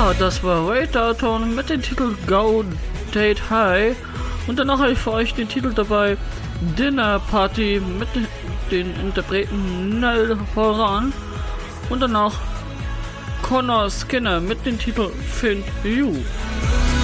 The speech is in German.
Ja, das war Ray Dalton mit dem Titel Go Date High. Und danach habe ich für euch den Titel dabei Dinner Party mit den Interpreten Niall Horan. Und danach Connor Skinner mit dem Titel Find You.